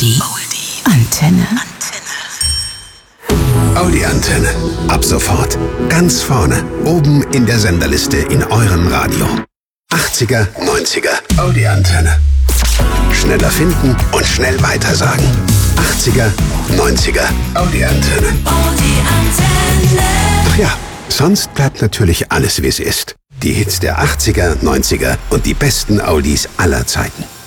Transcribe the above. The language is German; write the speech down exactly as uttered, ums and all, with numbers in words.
Oldie. Antenne. Audi-Antenne. Ab sofort ganz vorne, oben in der Senderliste in eurem Radio. achtziger, neunziger Audi-Antenne. Schneller finden und schnell weitersagen. achtziger, neunziger Audi-Antenne. Ach ja, sonst bleibt natürlich alles, wie es ist. Die Hits der achtziger, neunziger und die besten Audis aller Zeiten.